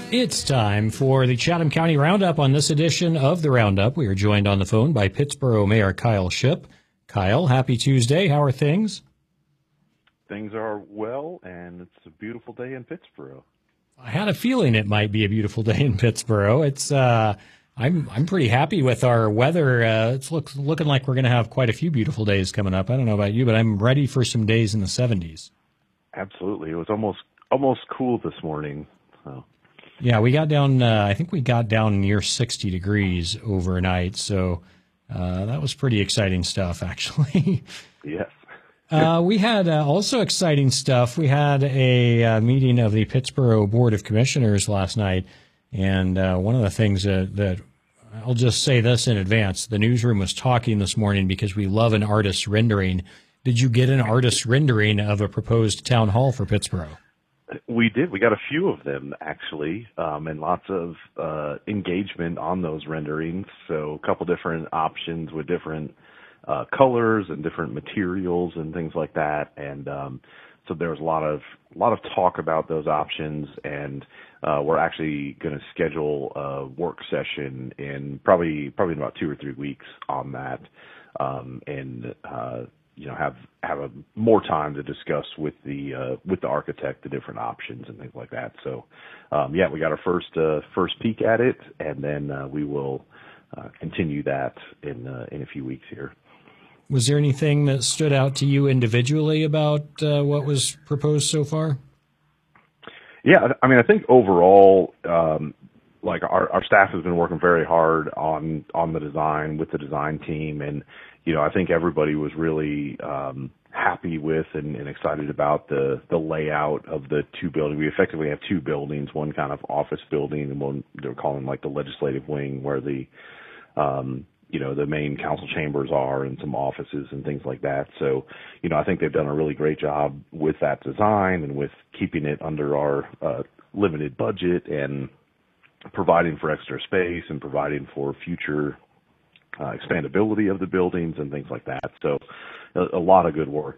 It's time for the Chatham County Roundup. On this edition of the Roundup, we are joined on the phone by Pittsboro Mayor Kyle Shipp. Kyle, happy Tuesday. How are things? Things are well, and it's a beautiful day in Pittsboro. I had a feeling it might be a beautiful day in Pittsboro. It's I'm pretty happy with our weather. It's looking like we're going to have quite a few beautiful days coming up. I don't know about you, but I'm ready for some days in the 70s. Absolutely, it was almost cool this morning. So. Yeah, we got down. I think we got down near 60 degrees overnight, so that was pretty exciting stuff, actually. Yes. We had also exciting stuff. We had a meeting of the Pittsboro Board of Commissioners last night, and one of the things that I'll just say this in advance, the newsroom was talking this morning because we love an artist rendering. Did you get an artist rendering of a proposed town hall for Pittsboro? We did. We got a few of them, actually, and lots of engagement on those renderings. So a couple different options with different colors and different materials and things like that. And so there was a lot of talk about those options, and we're actually going to schedule a work session in probably in about 2 or 3 weeks on that, and have more time to discuss with the architect the different options and things like that. So we got our first peek at it, and then we will continue that in a few weeks here. Was there anything that stood out to you individually about what was proposed so far? Yeah, I mean, I think overall, our staff has been working very hard on the design with the design team, and I think everybody was really happy with and excited about the layout of the two buildings. We effectively have two buildings, one kind of office building and one they're calling like the legislative wing, where the main council chambers are, and some offices and things like that. So, I think they've done a really great job with that design and with keeping it under our limited budget and providing for extra space and providing for future expandability of the buildings and things like that. So a lot of good work